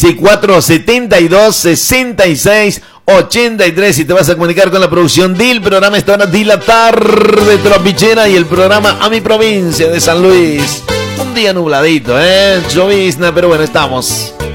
472-6683 y te vas a comunicar con la producción del programa esta hora de la tarde tropicera y el programa A Mi Provincia de San Luis. Un día nubladito, llovizna, pero bueno, estamos.